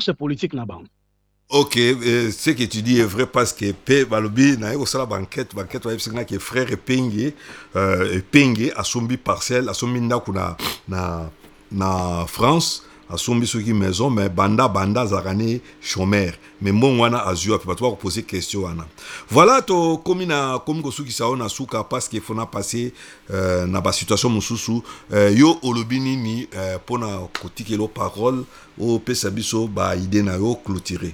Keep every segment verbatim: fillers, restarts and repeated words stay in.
politique na bango. Ok, euh, ce que tu dis est vrai parce que pe balobi na yo sala banquette banquette wa yebisanga ke frère Epenge euh Epenge asombi parcelle asombi ndako na na na France asombi soki maison mais banda banda zakani chômeur mais mon wana azua pe batwa poser question wana voilà to komi na komi ko suki saona suka parce que fona passer euh, na ba situation mususu euh, yo olobini ni euh, pona kotikelo parole o pesa biso ba idée na yo clôturer.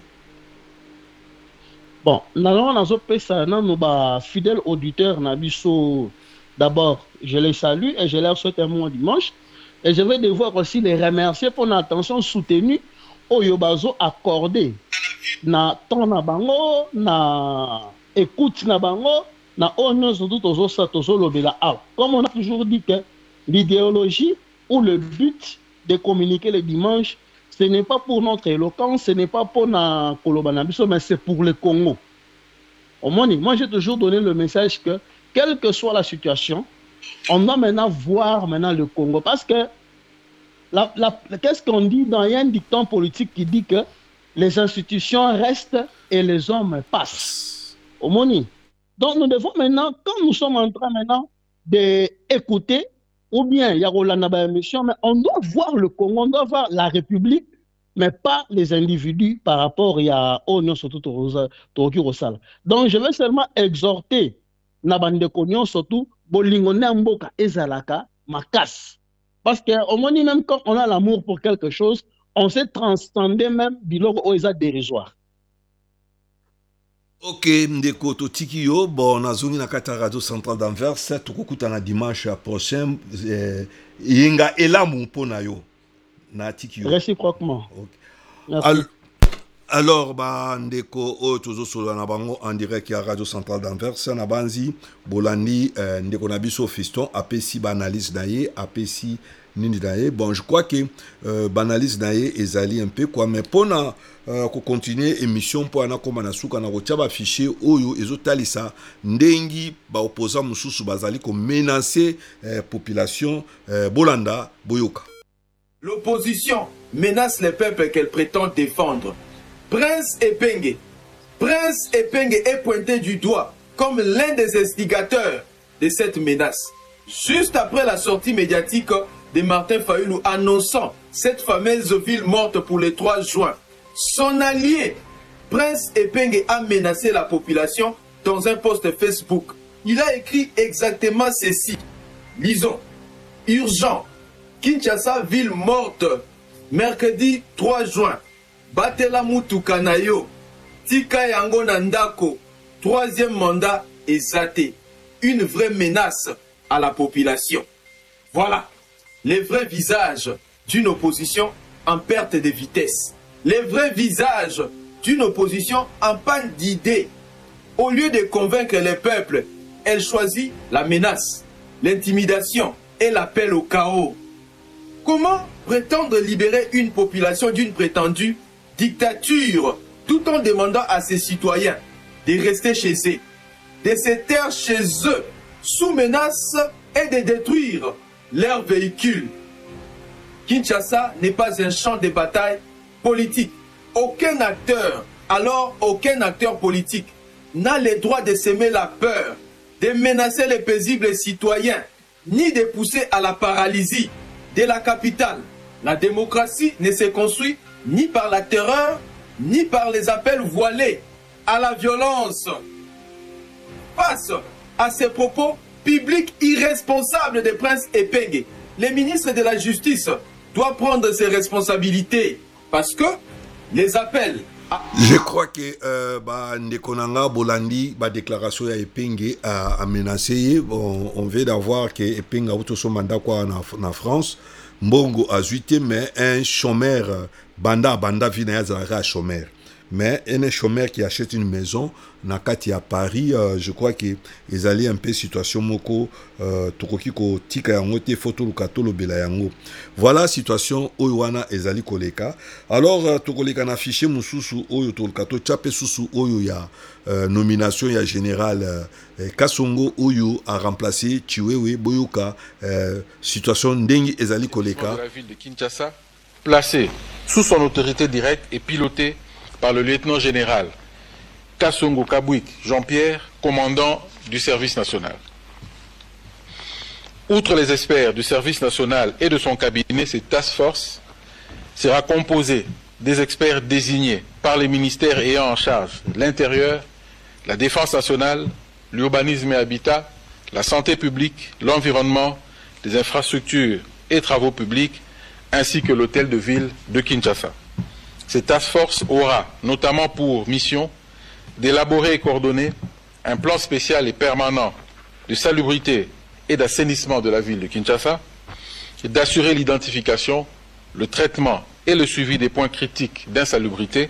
Bon, nous avons fidèles auditeurs. D'abord, je les salue et je leur souhaite un bon dimanche. Et je vais devoir aussi les remercier pour l'attention soutenue au Yobazo accordé. Na ton na bango, na écoute na bango, na honneur surtout aux satoso lobela. Comme on a toujours dit que l'idéologie ou le but de communiquer le dimanche, ce n'est pas pour notre éloquence, ce n'est pas pour na Kolobanabiso, mais c'est pour le Congo. Au moins, moi, j'ai toujours donné le message que, quelle que soit la situation, on doit maintenant voir maintenant le Congo. Parce que, la, la, qu'est-ce qu'on dit dans il y a un dicton politique qui dit que les institutions restent et les hommes passent. Au moins, donc nous devons maintenant, quand nous sommes en train maintenant d'écouter, ou bien il y a Rolanda émission, mais on doit voir le Congo, on doit voir la République, mais pas les individus par rapport à Onyo surtout Toki Rosal. Donc je vais seulement exhorter Nabande Konyon surtout Bolingone Mboka Ezalaka Makas. Parce qu'au moins même quand on a l'amour pour quelque chose, on s'est transcendé même bilogo oeza dérisoire. Ok, ndeko totiki yo bon nazongi na kata radio centrale d'Anvers tokokuta na dimanche prochain eh, yinga elamu pona yo na tiki yo réciproquement. Okay. Al alors ba ndeko o tozo solo na bango en direct ya radio centrale d'Anvers na banzi bolandi eh, ndeko na biso fiston apesi ba analyse daye apesi nini daye bon je crois que euh, ba analyse daye ezali un peu quoi mais pona Uh, ko continuer émission pour ana koma na suka na kotia ba fichier oyo ezotalisa ndengi ba opposant mususu bazali ko menacer eh, population eh, Bolanda boyoka. L'opposition menace les peuples qu'elle prétend défendre. Prince Epenge Prince Epenge est pointé du doigt comme l'un des instigateurs de cette menace. Juste après la sortie médiatique de Martin Fayulu annonçant cette fameuse ville morte pour le trois juin, son allié, Prince Epenge, a menacé la population dans un post Facebook. Il a écrit exactement ceci. Lisons. Urgent. Kinshasa, ville morte. Mercredi trois juin. Batela Mutu Kanayo. Tika Yango Nandako. Troisième mandat exaté. Une vraie menace à la population. Voilà les vrais visages d'une opposition en perte de vitesse. Les vrais visages d'une opposition en panne d'idées. Au lieu de convaincre les peuples, elle choisit la menace, l'intimidation et l'appel au chaos. Comment prétendre libérer une population d'une prétendue dictature tout en demandant à ses citoyens de rester chez eux, de se taire chez eux sous menace et de détruire leurs véhicules? Kinshasa n'est pas un champ de bataille politique. Aucun acteur, alors aucun acteur politique, n'a le droit de semer la peur, de menacer les paisibles citoyens, ni de pousser à la paralysie de la capitale. La démocratie ne se construit ni par la terreur, ni par les appels voilés à la violence. Face à ces propos publics irresponsables de Prince Epenge, le ministre de la Justice doit prendre ses responsabilités. Parce que les appels à... Je crois que euh, bah, Ndekonanga Bolandi, bah, déclaration à Epenge a, a menacé. On, on veut d'avoir que Epenge a eu son mandat quoi en France. Mbongo a zuité, mais un chômeur, banda banda vina un chômeur. Mais un chômeur qui achète une maison, nakati à Paris, euh, je crois que ils allaient un peu situation moko, tokoki ko tika yango te photo lukato lobela yango. Voilà situation oyoana ezali koleka. Alors euh, tokoleka na fichier mususu oyo to lukato chape susu oyo ya euh, nomination ya général euh, Kasongo oyo a remplacé Chiwewe Boyoka. Euh, situation ndengi ezali koleka. De la ville de Kinshasa, placé sous son autorité directe et piloté par le lieutenant-général Kassongo Kabouik Jean-Pierre, commandant du service national. Outre les experts du service national et de son cabinet, cette task force sera composée des experts désignés par les ministères ayant en charge l'intérieur, la défense nationale, l'urbanisme et habitat, la santé publique, l'environnement, les infrastructures et travaux publics, ainsi que l'hôtel de ville de Kinshasa. Cette task force aura notamment pour mission d'élaborer et coordonner un plan spécial et permanent de salubrité et d'assainissement de la ville de Kinshasa, et d'assurer l'identification, le traitement et le suivi des points critiques d'insalubrité.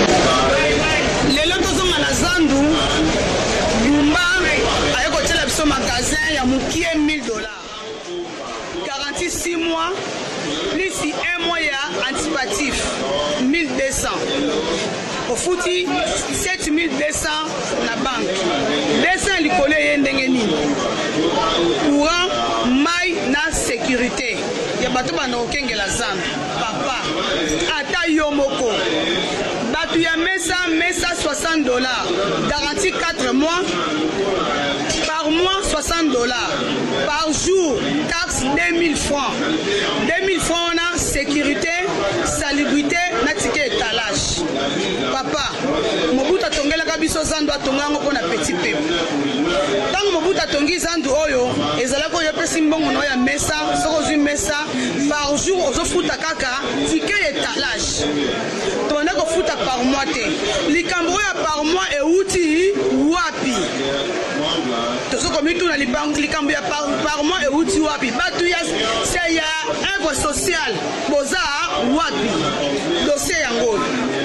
mille dollars. Garantie six mois, plus un mois anticipatif, mille deux cents. Au fouti, sept mille deux cents la banque. deux cents l'icole yendengeni. Courant, maille, na sécurité. Il y a bateau bana okenge la zan. Papa, ata yomoko. Batu ya mesa, mesa soixante dollars. Garantie quatre mois. Par mois, soixante dollars. Par jour, taxe deux mille francs. deux mille francs, on a sécurité, salubrité, na ticket étalage. Papa, Mobutu atongela kabiso zando atongango pona petit peuple. Tant Mobutu atongi zando oyo, ezala ko yopesi mbongo no ya mesa, soko zu mesa, par jour ozo futa kaka, ticket étalage. Tona ko futa par mois te. Likambo ya par mois e uti wapi. Tozo komitu na libango likambo ya par, par mois e uti wapi. Batu ya c'est ya œuvre sociale. Boza wapi. Dossier yango.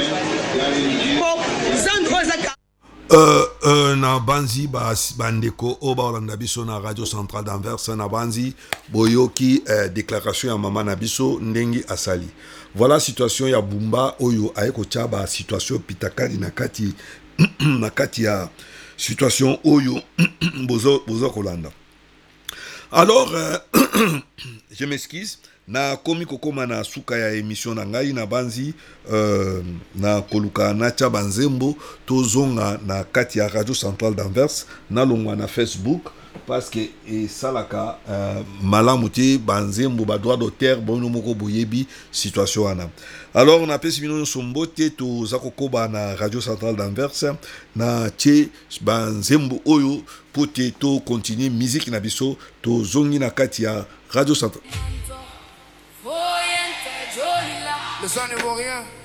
Euh, euh, na banzi ba bandeko oba olanda biso na radio centrale d'Anvers na banzi boyoki euh, déclaration ya mama na biso ndengi asali. Voilà situation ya Bumba oyo ayeko chaba situation pitakali na kati na kati ya situation oyo bozo bozo kolanda. Alors euh, je m'excuse na komi kokoma na suka ya émission na ngai na banzi euh, na koluka na cha banzembo tozonga na kati ya radio centrale d'Anvers na longwa na Facebook parce que et salaka euh, malamu te banzembo ba droit d'auteur bono moko boyebi situation wana. Alors on a pesi bino sombo te to zakokoba na radio centrale d'Anvers na che banzembo oyo pote to continue musique na biso to zongi na kati ya radio centrale. Le sang ne vaut rien.